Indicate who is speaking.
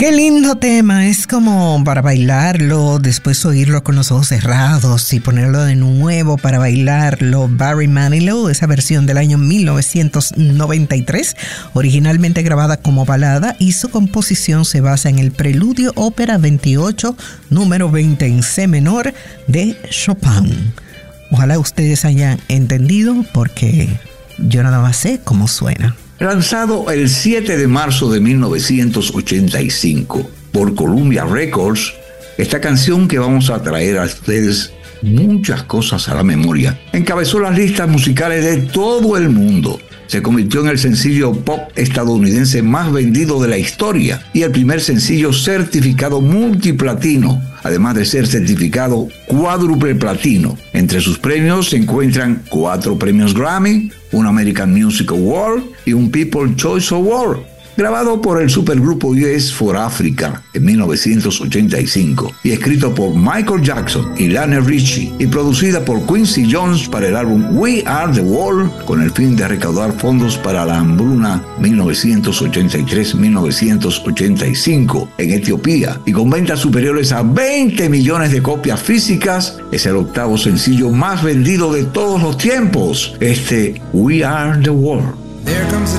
Speaker 1: Qué lindo tema, es como para bailarlo, después oírlo con los ojos cerrados y ponerlo de nuevo para bailarlo. Barry Manilow, esa versión del año 1993, originalmente grabada como balada, y su composición se basa en el preludio ópera 28, número 20 en C menor de Chopin. Ojalá ustedes hayan entendido porque yo nada más sé cómo suena.
Speaker 2: Lanzado el 7 de marzo de 1985 por Columbia Records, esta canción que vamos a traer a ustedes muchas cosas a la memoria, encabezó las listas musicales de todo el mundo. Se convirtió en el sencillo pop estadounidense más vendido de la historia y el primer sencillo certificado multiplatino, además de ser certificado cuádruple platino. Entre sus premios se encuentran 4 premios Grammy, un American Music Award y un People's Choice Award. Grabado por el supergrupo US for Africa en 1985 y escrito por Michael Jackson y Lionel Richie y producida por Quincy Jones para el álbum We Are the World con el fin de recaudar fondos para la hambruna 1983-1985 en Etiopía y con ventas superiores a 20 millones de copias físicas, es el octavo sencillo más vendido de todos los tiempos, We Are the World.
Speaker 3: There comes a